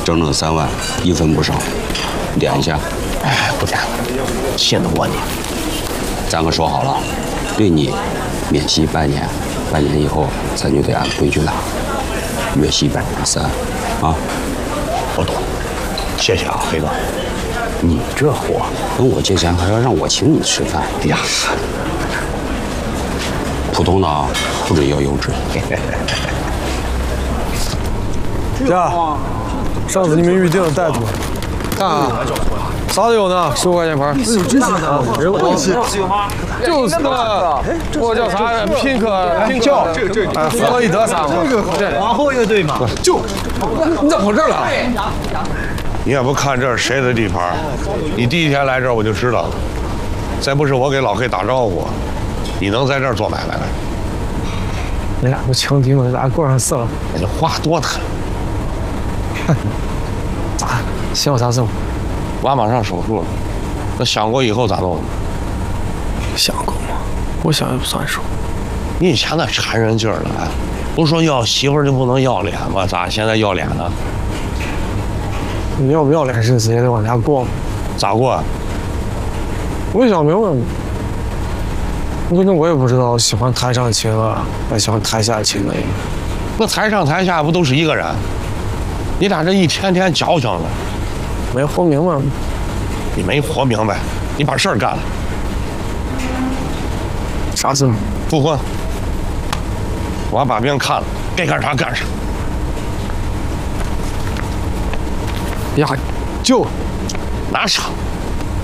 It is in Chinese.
整整3万，一分不少，点一下。 哎，不点了，信得过你。 咱可说好了，对你免息半年，半年以后咱就得按规矩来，月息3%，啊。 我懂，谢谢啊，黑哥。你这货跟我借钱还要让我请你吃饭呀？ 普通的啊，不准要优质。 呀，上次你们预定的带住，看啊，啥都有呢，15块钱盘。 有这些的，人贵气。 就是那个，我叫啥来？Pink 这个，弗洛伊德啥嘛？对， 皇后乐队嘛。 就，你咋跑这儿了？ 你也不看这是谁的地盘，你第一天来这儿我就知道了。再不是我给老黑打招呼，你能在这儿做买卖来？ 你俩不情敌吗？俩过上色了。 你这话多的很。 咋？嫌我啥事吗？ 娃马上手术了，那想过以后咋弄？ 想过吗？我想也不算数。 你以前那馋人劲儿了，哎，不说要媳妇儿就不能要脸吗？咋现在要脸了？ 你要不要脸日子也得往下过嘛。 咋过？ 我想明白了，反正我也不知道喜欢台上的情歌，还喜欢台下的情歌。 那台上台下不都是一个人？你俩这一天天矫情的， 没活明白。 你没活明白，你把事儿干了。 啥事？ 复婚。我把病看了，该干啥干啥。 呀，就拿啥？